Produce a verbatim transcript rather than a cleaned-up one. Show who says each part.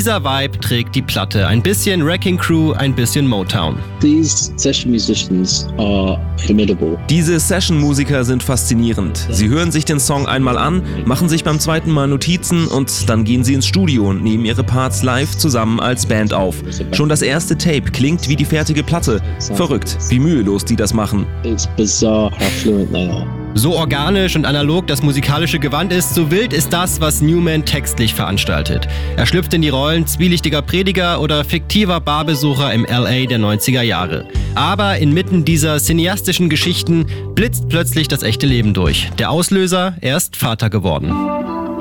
Speaker 1: Dieser Vibe trägt die Platte. Ein bisschen Wrecking Crew, ein bisschen Motown.
Speaker 2: These session musicians are formidable.
Speaker 3: Diese Session-Musiker sind faszinierend. Sie hören sich den Song einmal an, machen sich beim zweiten Mal Notizen und dann gehen sie ins Studio und nehmen ihre Parts live zusammen als Band auf. Schon das erste Tape klingt wie die fertige Platte. Verrückt, wie mühelos die das machen.
Speaker 2: It's bizarre how fluent they are.
Speaker 1: So organisch und analog das musikalische Gewand ist, so wild ist das, was Newman textlich veranstaltet. Er schlüpft in die Rollen zwielichtiger Prediger oder fiktiver Barbesucher im L A der neunziger Jahre. Aber inmitten dieser cineastischen Geschichten blitzt plötzlich das echte Leben durch. Der Auslöser, er ist Vater geworden.